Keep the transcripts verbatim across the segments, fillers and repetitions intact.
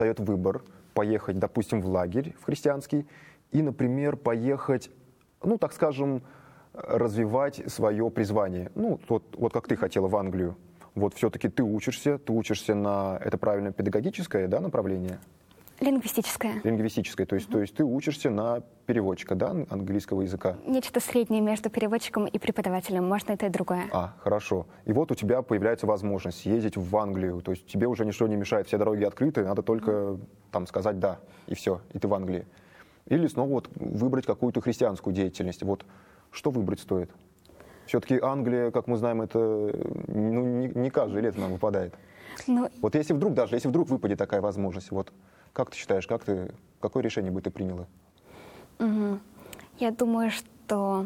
Дает выбор поехать, допустим, в лагерь в христианский и, например, поехать, ну, так скажем, развивать свое призвание. Ну, вот, вот как ты хотела в Англию. Вот все-таки ты учишься, ты учишься на, это правильно, педагогическое, да, направление? Лингвистическое. Лингвистическое, то есть, Угу. то есть ты учишься на переводчика, да, английского языка? Нечто среднее между переводчиком и преподавателем. Можно это и другое. А, хорошо. И вот у тебя появляется возможность съездить в Англию. То есть тебе уже ничто не мешает, все дороги открыты, надо только там сказать «да», и все, и ты в Англии. Или снова вот выбрать какую-то христианскую деятельность. Вот что выбрать стоит? Все-таки Англия, как мы знаем, это ну, не, не каждое лето нам выпадает. Ну, Вот если вдруг, даже если вдруг выпадет такая возможность, вот как ты считаешь, как ты, какое решение бы ты приняла? угу. Я думаю, что,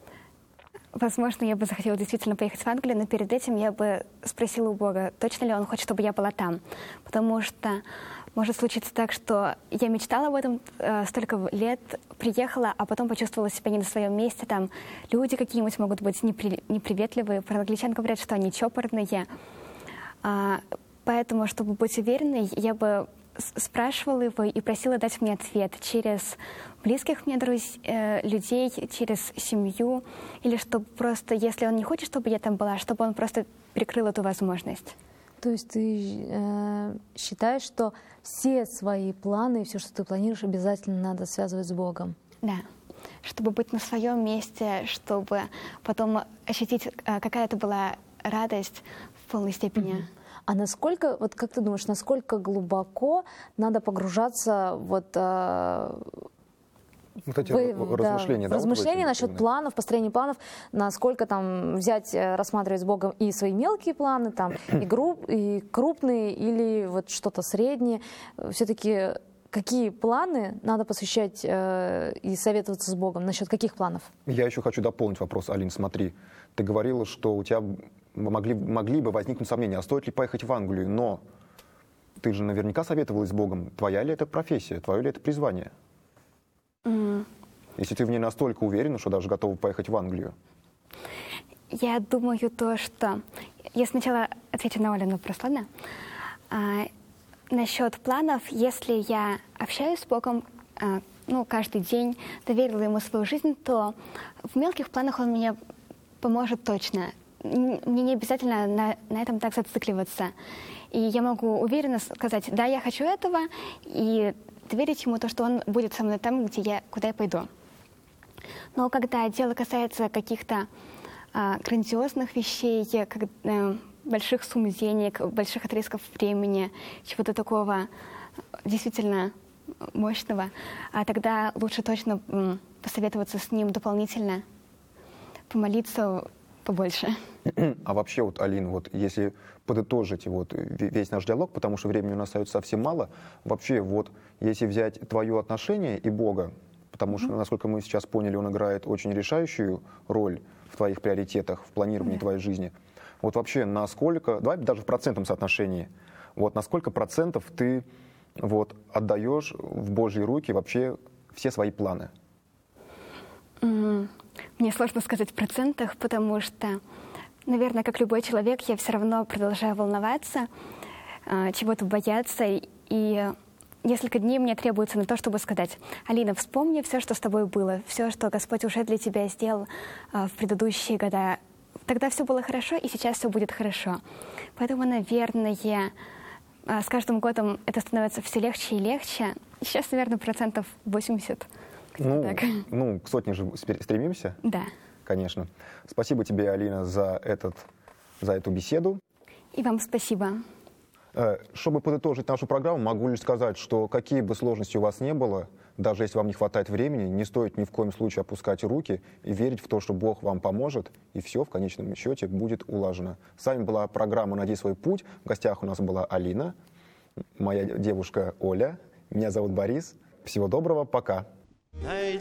возможно, я бы захотела действительно поехать в Англию, но перед этим я бы спросила у Бога, точно ли Он хочет, чтобы я была там. Потому что может случиться так, что я мечтала об этом э, столько лет, приехала, а потом почувствовала себя не на своем месте. Там люди какие-нибудь могут быть непри, неприветливые. Про англичан говорят, что они чопорные. А, поэтому, чтобы быть уверенной, я бы спрашивала его и просила дать мне ответ через близких мне друз... э, людей, через семью, или чтобы просто, если он не хочет, чтобы я там была, чтобы он просто прикрыл эту возможность. То есть ты э, считаешь, что все свои планы и все, что ты планируешь, обязательно надо связывать с Богом? Да. Чтобы быть на своем месте, чтобы потом ощутить, э, какая это была радость в полной степени. Mm-hmm. А насколько, вот как ты думаешь, насколько глубоко надо погружаться вот, э, вот эти в, размышления, да, да, размышления вот насчет планов, построения планов, насколько там взять, рассматривать с Богом и свои мелкие планы, там, и, групп, и крупные, или вот что-то среднее. Все-таки какие планы надо посвящать э, и советоваться с Богом? Насчет каких планов? Я еще хочу дополнить вопрос, Алин, смотри. Ты говорила, что у тебя могли, могли бы возникнуть сомнения, а стоит ли поехать в Англию, но ты же наверняка советовалась с Богом. Твоя ли это профессия, твое ли это призвание? Mm. Если ты в ней настолько уверена, что даже готова поехать в Англию. Я думаю то, что... Я сначала отвечу на Олин вопрос, ладно? А, насчет планов, если я общаюсь с Богом, а, ну, каждый день, доверила Ему свою жизнь, то в мелких планах Он мне поможет точно. Мне не обязательно на, на этом так зацикливаться. И я могу уверенно сказать, да, я хочу этого, и доверить Ему то, что Он будет со мной там, где я, куда я пойду. Но когда дело касается каких-то а, грандиозных вещей, как, а, больших сумм денег, больших отрезков времени, чего-то такого действительно мощного, а тогда лучше точно м, посоветоваться с Ним дополнительно, помолиться побольше. А вообще, вот, Алина, вот если подытожить вот весь наш диалог, потому что времени у нас остается совсем мало, вообще вот если взять твое отношение и Бога, потому mm-hmm. что, насколько мы сейчас поняли, Он играет очень решающую роль в твоих приоритетах, в планировании mm-hmm. твоей жизни. Вот вообще насколько, давай даже в процентном соотношении, вот на сколько процентов ты вот отдаешь в Божьи руки вообще все свои планы? Mm-hmm. Мне сложно сказать в процентах, потому что, наверное, как любой человек, я все равно продолжаю волноваться, чего-то бояться. И несколько дней мне требуется на то, чтобы сказать: Алина, вспомни все, что с тобой было, все, что Господь уже для тебя сделал в предыдущие года. Тогда все было хорошо, и сейчас все будет хорошо. Поэтому, наверное, с каждым годом это становится все легче и легче. Сейчас, наверное, процентов восемьдесят. Ну, ну, к сотне же стремимся? Да. Конечно. Спасибо тебе, Алина, за, этот, за эту беседу. И вам спасибо. Чтобы подытожить нашу программу, могу лишь сказать, что какие бы сложности у вас не было, даже если вам не хватает времени, не стоит ни в коем случае опускать руки и верить в то, что Бог вам поможет, и все в конечном счете будет улажено. С вами была программа «Найди свой путь». В гостях у нас была Алина, моя девушка Оля, меня зовут Борис. Всего доброго, пока.